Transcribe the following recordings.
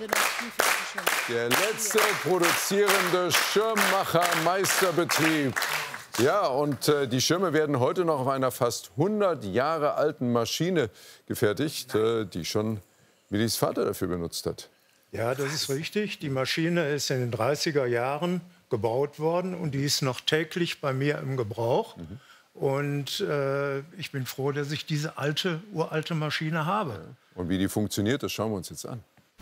Der letzte produzierende Schirmmacher-Meisterbetrieb. Ja, und die Schirme werden heute noch auf einer fast 100 Jahre alten Maschine gefertigt, die schon Willis Vater dafür benutzt hat. Ja, das ist richtig. Die Maschine ist in den 30er Jahren gebaut worden und die ist noch täglich bei mir im Gebrauch. Und ich bin froh, dass ich diese uralte Maschine habe. Und wie die funktioniert, das schauen wir uns jetzt an.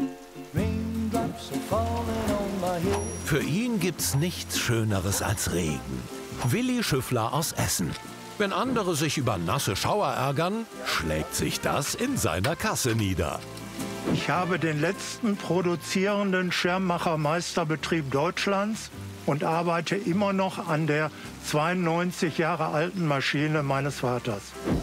Für ihn gibt's nichts Schöneres als Regen. Willi Schüffler aus Essen. Wenn andere sich über nasse Schauer ärgern, schlägt sich das in seiner Kasse nieder. Ich habe den letzten produzierenden Schirmmacher-Meisterbetrieb Deutschlands und arbeite immer noch an der 92 Jahre alten Maschine meines Vaters.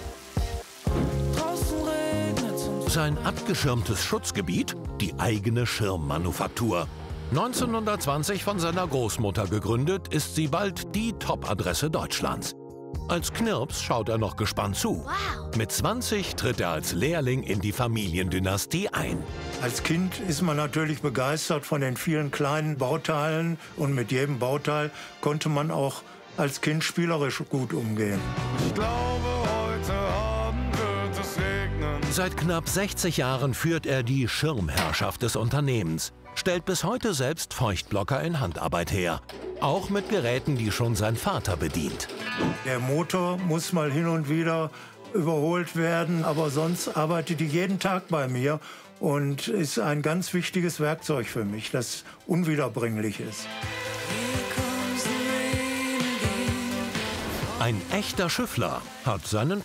Sein abgeschirmtes Schutzgebiet, die eigene Schirmmanufaktur. 1920 von seiner Großmutter gegründet, ist sie bald die Top-Adresse Deutschlands. Als Knirps schaut er noch gespannt zu. Wow. Mit 20 tritt er als Lehrling in die Familiendynastie ein. Als Kind ist man natürlich begeistert von den vielen kleinen Bauteilen und mit jedem Bauteil konnte man auch als Kind spielerisch gut umgehen. Ich glaube, heute Abend wird es regnen. Seit knapp 60 Jahren führt er die Schirmherrschaft des Unternehmens, stellt bis heute selbst Feuchtblocker in Handarbeit her. Auch mit Geräten, die schon sein Vater bedient. Der Motor muss mal hin und wieder überholt werden, aber sonst arbeitet die jeden Tag bei mir und ist ein ganz wichtiges Werkzeug für mich, das unwiederbringlich ist. Ein echter Schüffler hat seinen